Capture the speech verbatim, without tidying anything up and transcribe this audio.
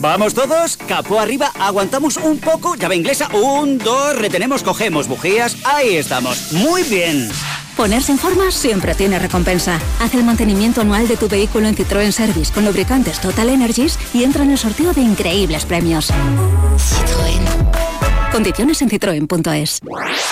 ¿Vamos todos? Capó arriba, aguantamos un poco, llave inglesa, un, dos, retenemos, cogemos bujías, ahí estamos. Muy bien. Ponerse en forma siempre tiene recompensa. Haz el mantenimiento anual de tu vehículo en Citroën Service con lubricantes Total Energies y entra en el sorteo de increíbles premios. Citroën. Condiciones en citroen punto es.